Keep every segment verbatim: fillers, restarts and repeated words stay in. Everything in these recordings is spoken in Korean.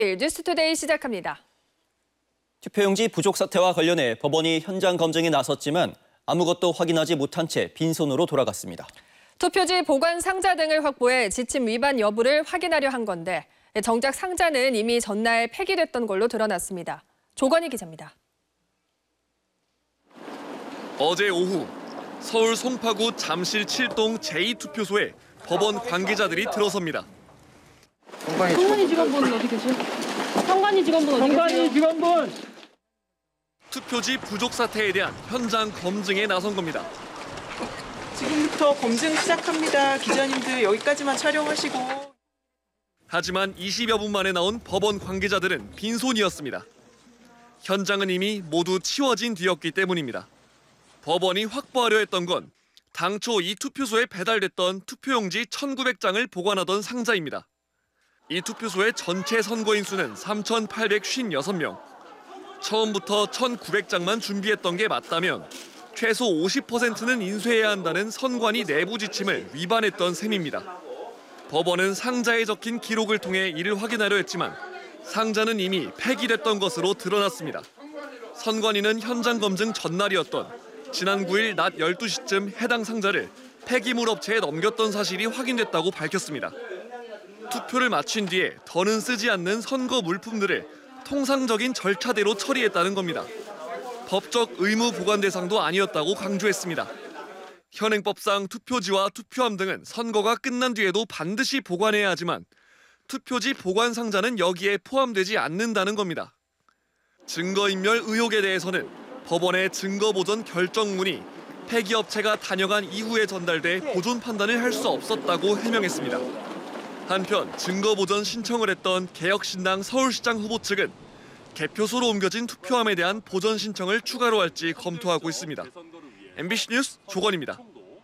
뉴스투데이 시작합니다. 투표용지 부족 사태와 관련해 법원이 현장 검증에 나섰지만 아무것도 확인하지 못한 채 빈손으로 돌아갔습니다. 투표지 보관 상자 등을 확보해 지침 위반 여부를 확인하려 한 건데 정작 상자는 이미 전날 폐기됐던 걸로 드러났습니다. 조건희 기자입니다. 어제 오후 서울 송파구 잠실 칠 동 제이 투표소에 법원 관계자들이 들어섭니다. 성관이 직원분은 어디 계세요? 성관이 직원분 어디 계세요? 성관이 직원분! 투표지 부족 사태에 대한 현장 검증에 나선 겁니다. 지금부터 검증 시작합니다. 기자님들 여기까지만 촬영하시고. 하지만 이십여 분 만에 나온 법원 관계자들은 빈손이었습니다. 현장은 이미 모두 치워진 뒤였기 때문입니다. 법원이 확보하려 했던 건 당초 이 투표소에 배달됐던 투표용지 천구백 장을 보관하던 상자입니다. 이 투표소의 전체 선거인 수는 삼천팔백오십육 명. 처음부터 천구백 장만 준비했던 게 맞다면 최소 오십 퍼센트는 인쇄해야 한다는 선관위 내부 지침을 위반했던 셈입니다. 법원은 상자에 적힌 기록을 통해 이를 확인하려 했지만 상자는 이미 폐기됐던 것으로 드러났습니다. 선관위는 현장 검증 전날이었던 지난 구 일 낮 열두 시쯤 해당 상자를 폐기물 업체에 넘겼던 사실이 확인됐다고 밝혔습니다. 투표를 마친 뒤에 더는 쓰지 않는 선거 물품들을 통상적인 절차대로 처리했다는 겁니다. 법적 의무 보관 대상도 아니었다고 강조했습니다. 현행법상 투표지와 투표함 등은 선거가 끝난 뒤에도 반드시 보관해야 하지만 투표지 보관 상자는 여기에 포함되지 않는다는 겁니다. 증거인멸 의혹에 대해서는 법원의 증거보전 결정문이 폐기업체가 다녀간 이후에 전달돼 보존 판단을 할 수 없었다고 해명했습니다. 한편 증거보전 신청을 했던 개혁신당 서울시장 후보 측은 개표소로 옮겨진 투표함에 대한 보전 신청을 추가로 할지 검토하고 있습니다. 엠비씨 뉴스 조건입니다.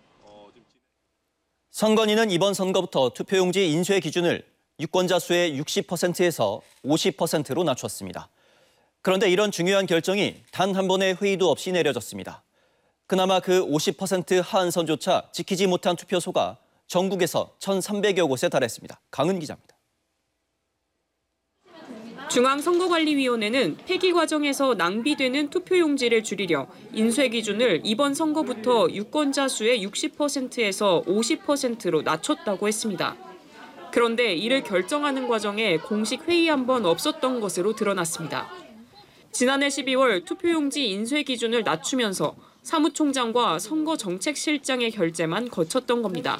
선관위는 이번 선거부터 투표용지 인쇄 기준을 유권자 수의 육십 퍼센트에서 오십 퍼센트로 낮췄습니다. 그런데 이런 중요한 결정이 단 한 번의 회의도 없이 내려졌습니다. 그나마 그 오십 퍼센트 하한선조차 지키지 못한 투표소가 전국에서 천삼백여 곳에 달했습니다. 강은 기자입니다. 중앙선거관리위원회는 폐기 과정에서 낭비되는 투표용지를 줄이려 인쇄 기준을 이번 선거부터 유권자 수의 육십 퍼센트에서 오십 퍼센트로 낮췄다고 했습니다. 그런데 이를 결정하는 과정에 공식 회의 한 번 없었던 것으로 드러났습니다. 지난해 십이월 투표용지 인쇄 기준을 낮추면서 사무총장과 선거정책실장의 결재만 거쳤던 겁니다.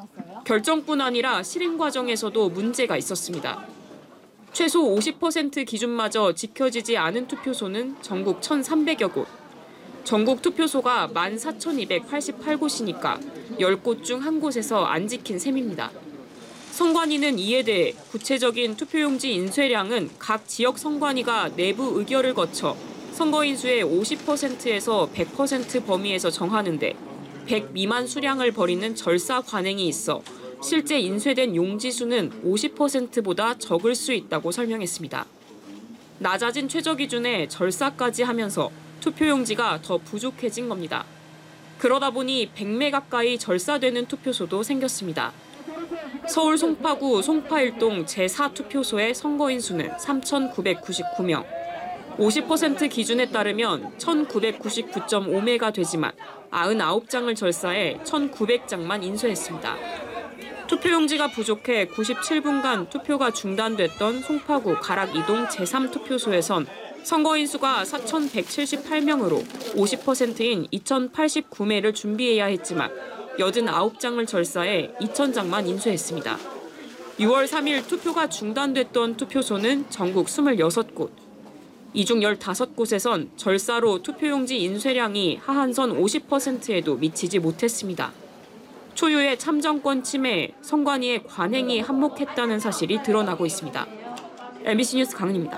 결정뿐 아니라 실행 과정에서도 문제가 있었습니다. 최소 오십 퍼센트 기준마저 지켜지지 않은 투표소는 전국 천삼백여 곳. 전국 투표소가 만 사천이백팔십팔 곳이니까 열 곳 중 한 곳에서 안 지킨 셈입니다. 선관위는 이에 대해 구체적인 투표용지 인쇄량은 각 지역 선관위가 내부 의결을 거쳐 선거인 수의 오십 퍼센트에서 백 퍼센트 범위에서 정하는데 백 미만 수량을 벌이는 절사 관행이 있어 실제 인쇄된 용지 수는 오십 퍼센트보다 적을 수 있다고 설명했습니다. 낮아진 최저 기준에 절사까지 하면서 투표용지가 더 부족해진 겁니다. 그러다 보니 백 매 가까이 절사되는 투표소도 생겼습니다. 서울 송파구 송파 일 동 제사 투표소의 선거인 수는 삼천구백구십구 명. 오십 퍼센트 기준에 따르면 천구백구십구 점 오 매가 되지만 구십구 장을 절사해 천구백 장만 인쇄했습니다. 투표용지가 부족해 구십칠 분간 투표가 중단됐던 송파구 가락 이 동 제삼 투표소에선 선거인 수가 사천백칠십팔 명으로 오십 퍼센트인 이천팔십구 매를 준비해야 했지만 팔십구 장을 절사해 이천 장만 인쇄했습니다. 유월 삼 일 투표가 중단됐던 투표소는 전국 이십육 곳. 이 중 십오 곳에선 절사로 투표용지 인쇄량이 하한선 오십 퍼센트에도 미치지 못했습니다. 초유의 참정권 침해에 선관위의 관행이 한몫했다는 사실이 드러나고 있습니다. 엠비씨 뉴스 강은입니다.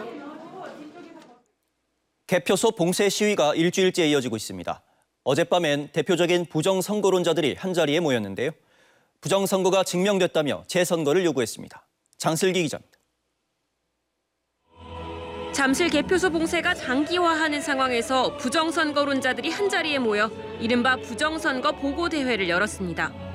개표소 봉쇄 시위가 일주일째 이어지고 있습니다. 어젯밤엔 대표적인 부정선거론자들이 한자리에 모였는데요. 부정선거가 증명됐다며 재선거를 요구했습니다. 장슬기 기자입니다. 잠실 개표소 봉쇄가 장기화하는 상황에서 부정선거론자들이 한자리에 모여 이른바 부정선거 보고대회를 열었습니다.